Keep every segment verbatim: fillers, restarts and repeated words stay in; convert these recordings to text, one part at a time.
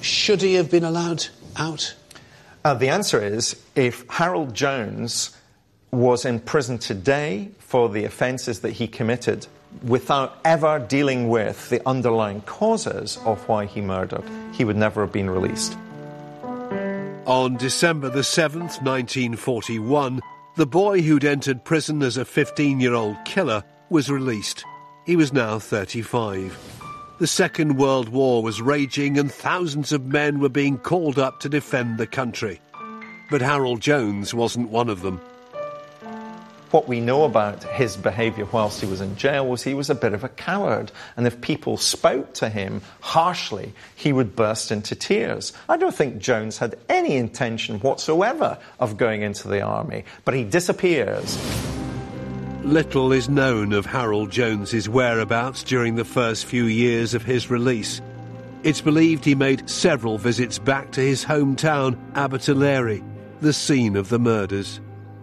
Should he have been allowed out? Uh, the answer is, if Harold Jones was in prison today for the offences that he committed without ever dealing with the underlying causes of why he murdered, he would never have been released. On December the seventh, nineteen forty-one, the boy who'd entered prison as a fifteen-year-old killer was released. He was now thirty-five. The Second World War was raging and thousands of men were being called up to defend the country. But Harold Jones wasn't one of them. What we know about his behaviour whilst he was in jail was he was a bit of a coward, and if people spoke to him harshly, he would burst into tears. I don't think Jones had any intention whatsoever of going into the army, but he disappears. Little is known of Harold Jones's whereabouts during the first few years of his release. It's believed he made several visits back to his hometown, Abertillery, the scene of the murders.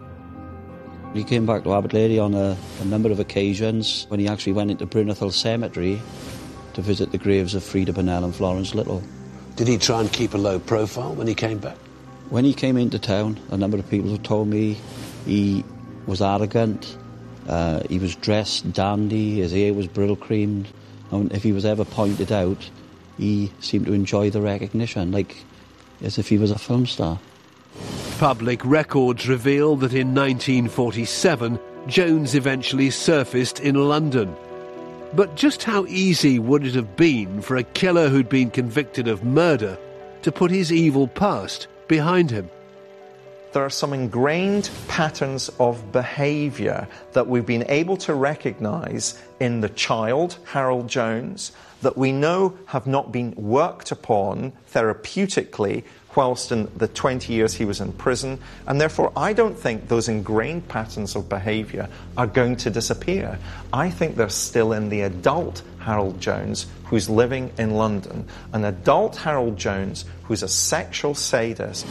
He came back to Abertillery on a, a number of occasions when he actually went into Brynethil Cemetery to visit the graves of Freda Burnell and Florence Little. Did he try and keep a low profile when he came back? When he came into town, a number of people have told me he was arrogant, uh, he was dressed dandy, his hair was brill creamed, and if he was ever pointed out, he seemed to enjoy the recognition, like as if he was a film star. Public records reveal that in nineteen forty-seven, Jones eventually surfaced in London. But just how easy would it have been for a killer who'd been convicted of murder to put his evil past behind him? There are some ingrained patterns of behaviour that we've been able to recognise in the child, Harold Jones, that we know have not been worked upon therapeutically whilst in the twenty years he was in prison, and therefore I don't think those ingrained patterns of behaviour are going to disappear. I think they're still in the adult Harold Jones who's living in London, an adult Harold Jones who's a sexual sadist.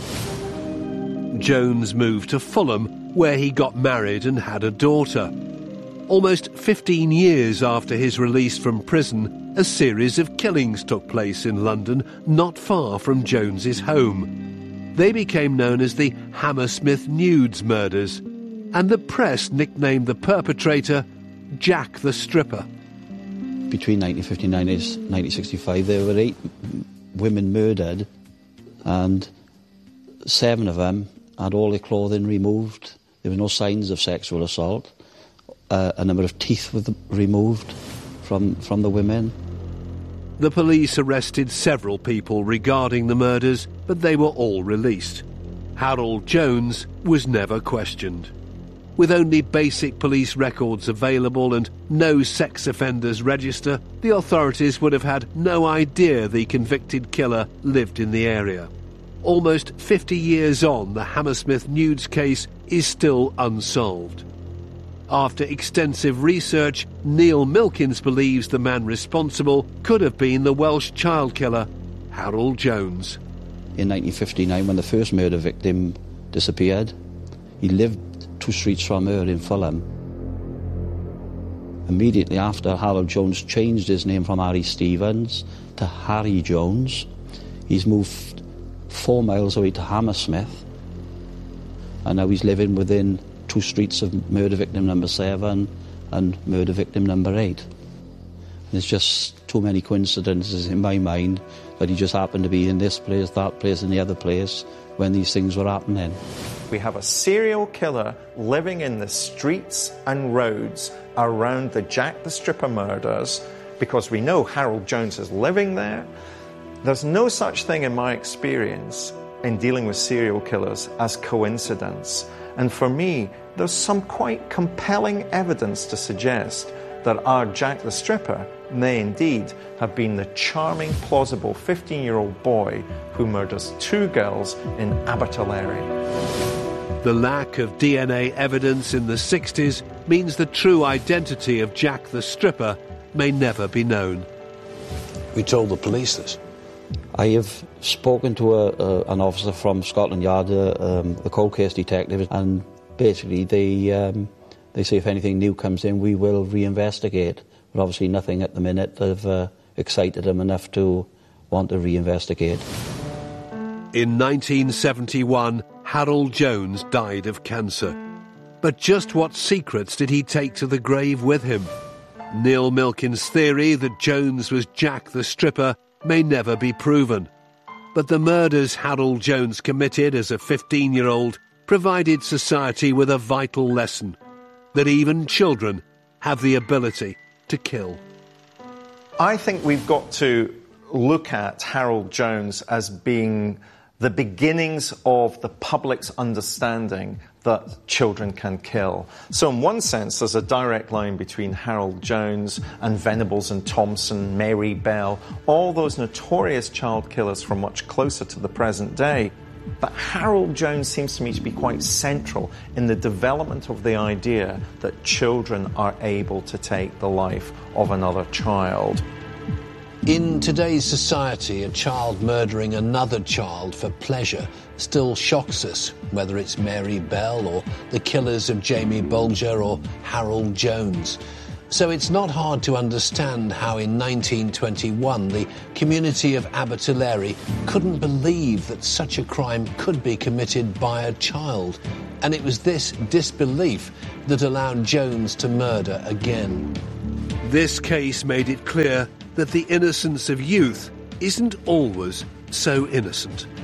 Jones moved to Fulham, where he got married and had a daughter. Almost fifteen years after his release from prison, a series of killings took place in London, not far from Jones's home. They became known as the Hammersmith Nudes murders, and the press nicknamed the perpetrator Jack the Stripper. Between nineteen fifty-nine and nineteen sixty-five, there were eight women murdered, and seven of them had all their clothing removed. There were no signs of sexual assault. Uh, a number of teeth were removed from, from the women. The police arrested several people regarding the murders, but they were all released. Harold Jones was never questioned. With only basic police records available and no sex offenders register, the authorities would have had no idea the convicted killer lived in the area. Almost fifty years on, the Hammersmith Nudes case is still unsolved. After extensive research, Neil Milkins believes the man responsible could have been the Welsh child killer, Harold Jones. In nineteen fifty-nine, when the first murder victim disappeared, he lived two streets from her in Fulham. Immediately after, Harold Jones changed his name from Harry Stevens to Harry Jones. He's moved four miles away to Hammersmith, and now he's living within two streets of murder victim number seven and murder victim number eight. There's just too many coincidences in my mind that he just happened to be in this place, that place, and the other place when these things were happening. We have a serial killer living in the streets and roads around the Jack the Stripper murders because we know Harold Jones is living there. There's no such thing in my experience in dealing with serial killers as coincidence. And for me, there's some quite compelling evidence to suggest that our Jack the Stripper may indeed have been the charming, plausible fifteen-year-old boy who murders two girls in Abertillery. The lack of D N A evidence in the sixties means the true identity of Jack the Stripper may never be known. We told the police this. I have spoken to a, a, an officer from Scotland Yard, uh, um, the cold case detective, and basically they um, they say if anything new comes in, we will reinvestigate. But obviously nothing at the minute have uh, excited them enough to want to reinvestigate. In nineteen seventy-one, Harold Jones died of cancer. But just what secrets did he take to the grave with him? Neil Milkin's theory that Jones was Jack the Stripper may never be proven. But the murders Harold Jones committed as a fifteen-year-old provided society with a vital lesson, that even children have the ability to kill. I think we've got to look at Harold Jones as being the beginnings of the public's understanding that children can kill. So in one sense, there's a direct line between Harold Jones and Venables and Thompson, Mary Bell, all those notorious child killers from much closer to the present day. But Harold Jones seems to me to be quite central in the development of the idea that children are able to take the life of another child. In today's society, a child murdering another child for pleasure still shocks us, whether it's Mary Bell or the killers of Jamie Bulger or Harold Jones. So it's not hard to understand how in nineteen twenty-one the community of Abertillery couldn't believe that such a crime could be committed by a child. And it was this disbelief that allowed Jones to murder again. This case made it clear that the innocence of youth isn't always so innocent.